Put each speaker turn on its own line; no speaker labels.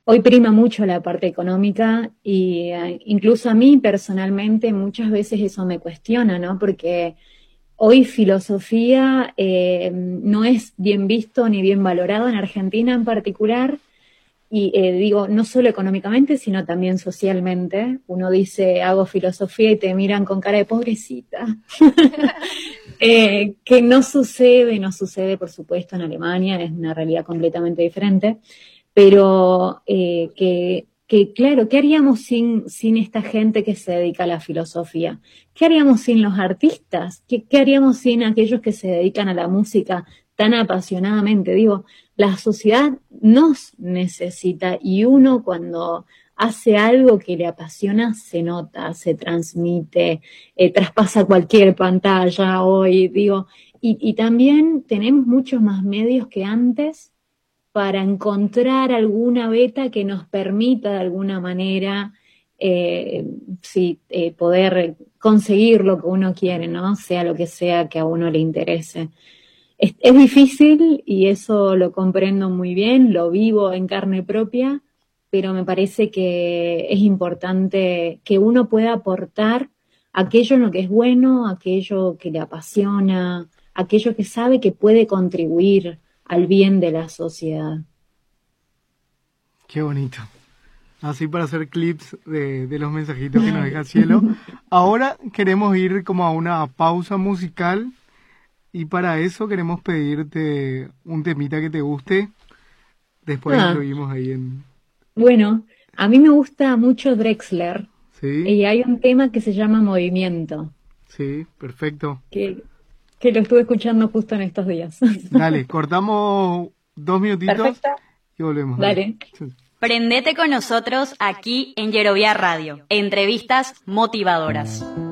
Hoy prima mucho la parte económica y incluso a mí personalmente muchas veces eso me cuestiona, ¿no? Porque hoy filosofía no es bien visto ni bien valorado en Argentina en particular. Y digo, no solo económicamente, sino también socialmente. Uno dice, hago filosofía y te miran con cara de pobrecita. Que no sucede, por supuesto, en Alemania, es una realidad completamente diferente. Pero claro, ¿qué haríamos sin esta gente que se dedica a la filosofía? ¿Qué haríamos sin los artistas? ¿Qué haríamos sin aquellos que se dedican a la música tan apasionadamente? Digo, la sociedad nos necesita y uno cuando hace algo que le apasiona se nota, se transmite, traspasa cualquier pantalla hoy, digo, y también tenemos muchos más medios que antes para encontrar alguna beta que nos permita de alguna manera poder conseguir lo que uno quiere, ¿no? Sea lo que sea que a uno le interese. Es difícil y eso lo comprendo muy bien, lo vivo en carne propia, pero me parece que es importante que uno pueda aportar aquello en lo que es bueno, aquello que le apasiona, aquello que sabe que puede contribuir al bien de la sociedad.
Qué bonito. Así para hacer clips de los mensajitos que nos deja Cielo. Ahora queremos ir como a una pausa musical y para eso queremos pedirte un temita que te guste. Después incluimos ahí en...
Bueno, a mí me gusta mucho Drexler
Sí,
y hay un tema que se llama Movimiento,
sí, perfecto.
que lo estuve escuchando justo en estos días.
Dale, cortamos 2 minutitos
Perfecto.
y volvemos.
Dale.
Prendete con nosotros aquí en Yerovia Radio. Entrevistas motivadoras.